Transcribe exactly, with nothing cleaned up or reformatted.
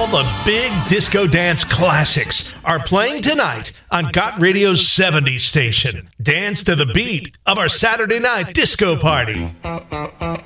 All the big disco dance classics are playing tonight on Got Radio's seventies station. Dance to the beat of our Saturday night disco party.